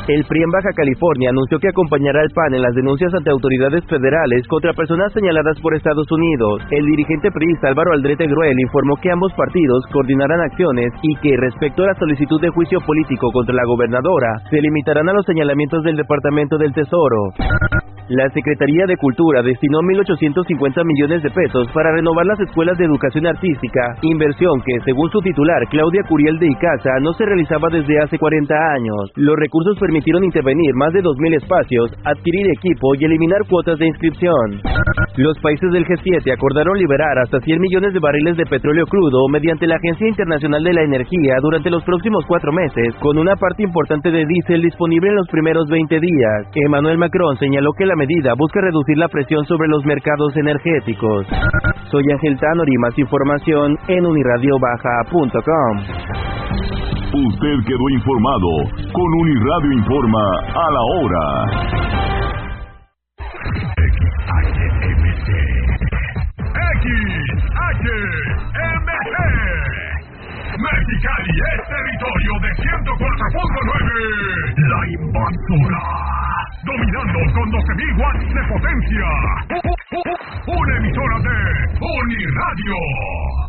El PRI en Baja California anunció que acompañará al PAN en las denuncias ante autoridades federales contra personas señaladas por Estados Unidos. El dirigente priista Álvaro Aldrete Gruel informó que ambos partidos coordinarán acciones y que, respecto a la solicitud de juicio político contra la gobernadora, se limitarán a los señalamientos del Departamento del Tesoro. La Secretaría de Cultura destinó 1,850 millones de pesos para renovar las escuelas de educación artística, inversión que, según su titular, Claudia Curiel de Icaza, no se realizaba desde hace 40 años. Los recursos permitieron intervenir más de 2,000 espacios, adquirir equipo y eliminar cuotas de inscripción. Los países del G7 acordaron liberar hasta 100 millones de barriles de petróleo crudo mediante la Agencia Internacional de la Energía durante los próximos 4 meses, con una parte importante de diésel disponible en los primeros 20 días. Emmanuel Macron señaló que la medida busca reducir la presión sobre los mercados energéticos. Soy Ángel Tanori, más información en unirradiobaja.com. Usted quedó informado con Uniradio Informa a la hora. XHMC. Mexicali es territorio de 104.9. La Invasora. Dominando con 12,000 watts de potencia. Una emisora de Uniradio.